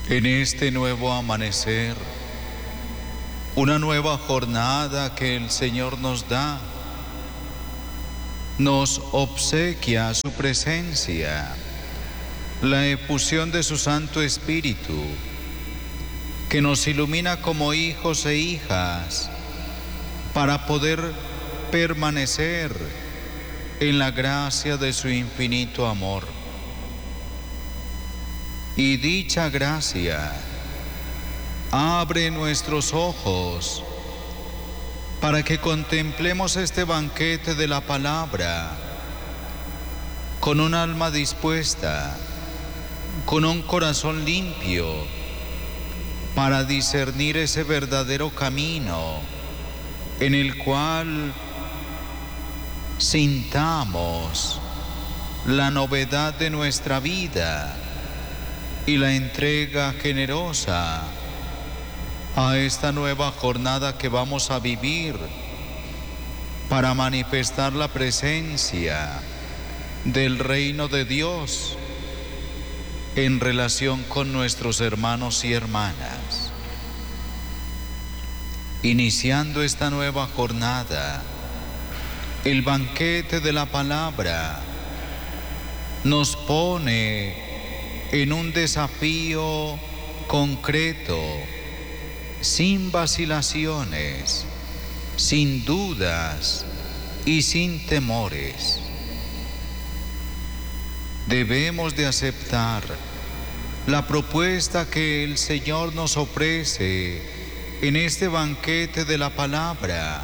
En este nuevo amanecer, una nueva jornada que el Señor nos da, nos obsequia su presencia, la efusión de su Santo Espíritu, que nos ilumina como hijos e hijas para poder permanecer en la gracia de su infinito amor. Y dicha gracia abre nuestros ojos para que contemplemos este banquete de la palabra con un alma dispuesta, con un corazón limpio, para discernir ese verdadero camino en el cual sintamos la novedad de nuestra vida y la entrega generosa a esta nueva jornada que vamos a vivir para manifestar la presencia del reino de Dios en relación con nuestros hermanos y hermanas. Iniciando esta nueva jornada, el banquete de la palabra nos pone en un desafío concreto, sin vacilaciones, sin dudas y sin temores. Debemos de aceptar la propuesta que el Señor nos ofrece en este banquete de la palabra,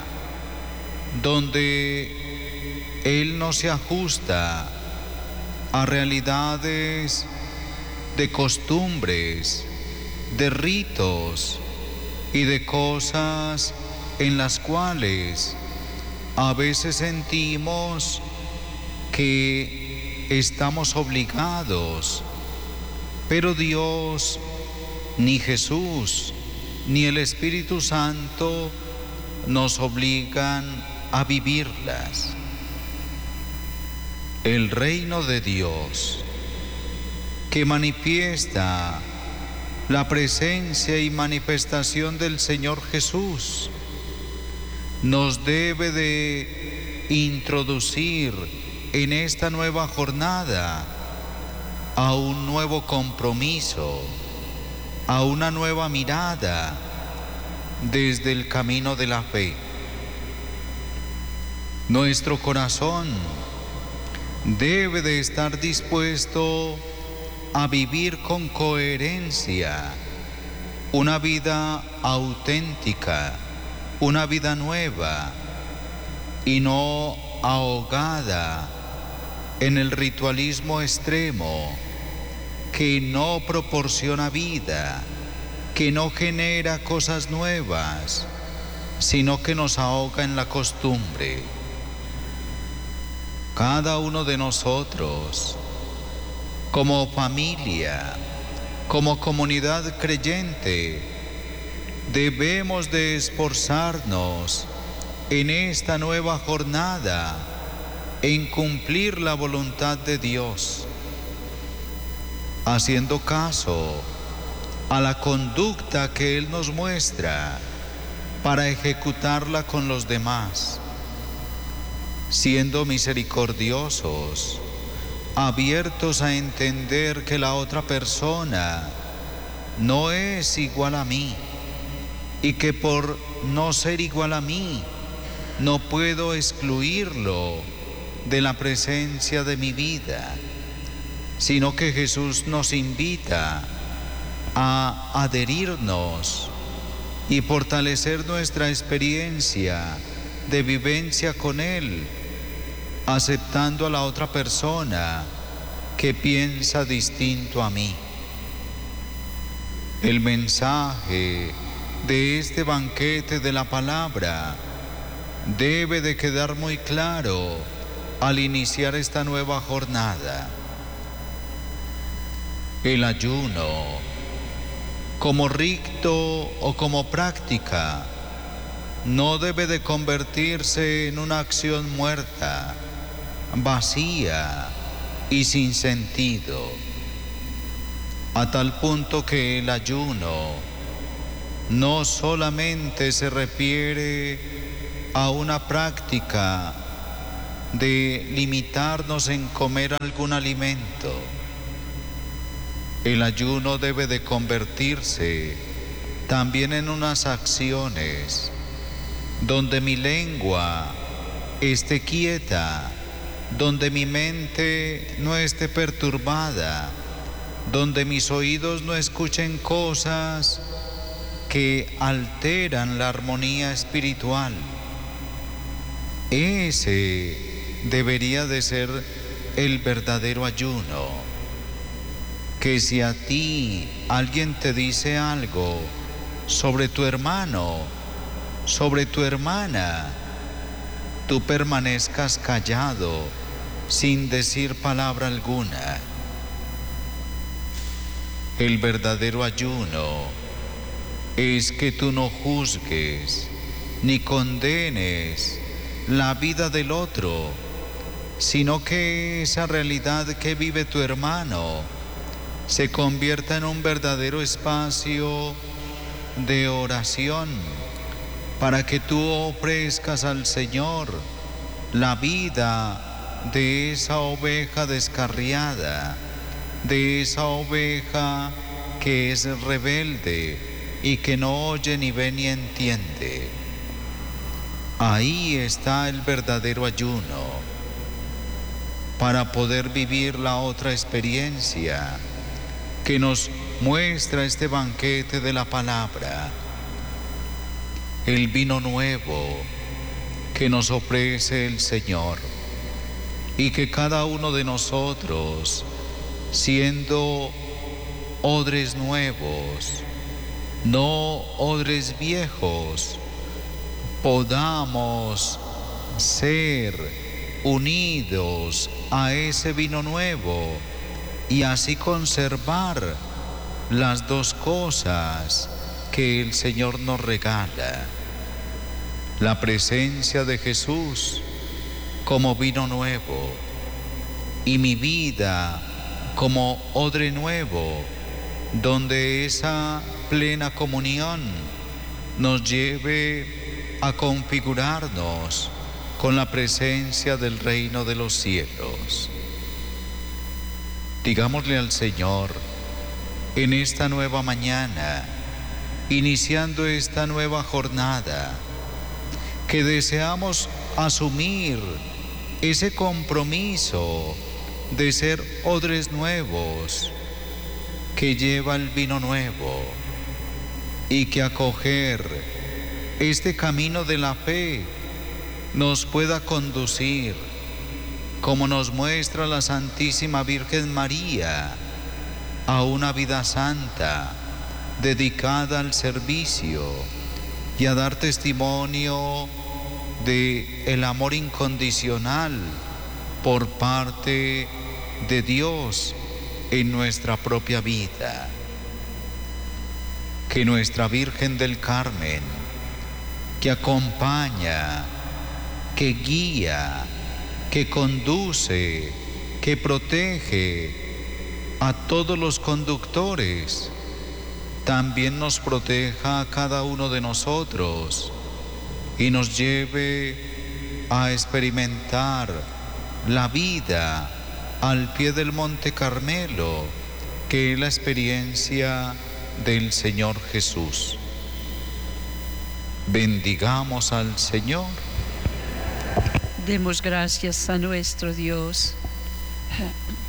donde Él no se ajusta a realidades de costumbres, de ritos y de cosas en las cuales a veces sentimos que estamos obligados, pero Dios, ni Jesús, ni el Espíritu Santo nos obligan a vivirlas. El reino de Dios, que manifiesta la presencia y manifestación del Señor Jesús, nos debe de introducir en esta nueva jornada a un nuevo compromiso, a una nueva mirada desde el camino de la fe. Nuestro corazón debe de estar dispuesto a vivir con coherencia una vida auténtica, una vida nueva y no ahogada en el ritualismo extremo que no proporciona vida, que no genera cosas nuevas, sino que nos ahoga en la costumbre. Cada uno de nosotros, como familia, como comunidad creyente, debemos de esforzarnos en esta nueva jornada en cumplir la voluntad de Dios, haciendo caso a la conducta que Él nos muestra para ejecutarla con los demás, siendo misericordiosos, abiertos a entender que la otra persona no es igual a mí y que por no ser igual a mí no puedo excluirlo de la presencia de mi vida, sino que Jesús nos invita a adherirnos y fortalecer nuestra experiencia de vivencia con Él, aceptando a la otra persona que piensa distinto a mí. El mensaje de este banquete de la palabra debe de quedar muy claro al iniciar esta nueva jornada. El ayuno, como rito o como práctica, no debe de convertirse en una acción muerta, vacía y sin sentido. a tal punto que el ayuno no solamente se refiere a una práctica de limitarnos en comer algún alimento. El ayuno debe de convertirse también en unas acciones donde mi lengua esté quieta, donde mi mente no esté perturbada, donde mis oídos no escuchen cosas que alteran la armonía espiritual. Ese debería de ser el verdadero ayuno. Que si a ti alguien te dice algo sobre tu hermano, sobre tu hermana, tú permanezcas callado sin decir palabra alguna. El verdadero ayuno es que tú no juzgues ni condenes la vida del otro, sino que esa realidad que vive tu hermano se convierta en un verdadero espacio de oración para que tú ofrezcas al Señor la vida de esa oveja descarriada, de esa oveja que es rebelde y que no oye ni ve ni entiende. Ahí está el verdadero ayuno, para poder vivir la otra experiencia que nos muestra este banquete de la palabra, el vino nuevo que nos ofrece el Señor, y que cada uno de nosotros, siendo odres nuevos, no odres viejos, podamos ser unidos a ese vino nuevo y así conservar las dos cosas que el Señor nos regala: la presencia de Jesús como vino nuevo y mi vida como odre nuevo, donde esa plena comunión nos lleve a configurarnos con la presencia del reino de los cielos. Digámosle al Señor en esta nueva mañana, iniciando esta nueva jornada, que deseamos asumir ese compromiso de ser odres nuevos que lleva el vino nuevo, y que acoger este camino de la fe nos pueda conducir, como nos muestra la Santísima Virgen María, a una vida santa, dedicada al servicio y a dar testimonio de el amor incondicional por parte de Dios en nuestra propia vida. Que nuestra Virgen del Carmen, que acompaña, que guía, que conduce, que protege a todos los conductores, también nos proteja a cada uno de nosotros y nos lleve a experimentar la vida al pie del Monte Carmelo, que es la experiencia del Señor Jesús. Bendigamos al Señor. Demos gracias a nuestro Dios.